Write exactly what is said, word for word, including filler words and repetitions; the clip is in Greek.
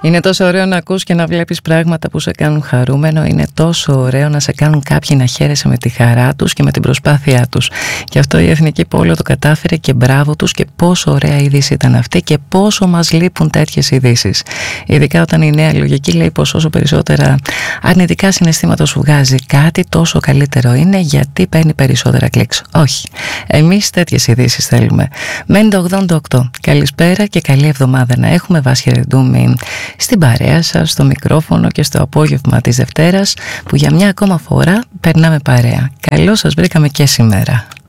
Είναι τόσο ωραίο να ακούς και να βλέπεις πράγματα που σε κάνουν χαρούμενο. Είναι τόσο ωραίο να σε κάνουν κάποιοι να χαίρεσαι με τη χαρά τους και με την προσπάθειά τους. Και αυτό η Εθνική Πόλεο το κατάφερε και μπράβο τους, και πόσο ωραία είδηση ήταν αυτή και πόσο μας λείπουν τέτοιες ειδήσεις. Ειδικά όταν η νέα λογική λέει πως όσο περισσότερα αρνητικά συναισθήματα σου βγάζει κάτι, τόσο καλύτερο είναι, γιατί παίρνει περισσότερα κλικς. Όχι. Εμείς τέτοιες ειδήσεις θέλουμε. μέντα ογδόντα οκτώ. Καλησπέρα και καλή εβδομάδα να έχουμε. Βάσια Ρεντούμη στην παρέα σας, στο μικρόφωνο και στο απόγευμα της Δευτέρας, που για μια ακόμα φορά περνάμε παρέα. Καλώς σας βρήκαμε και σήμερα.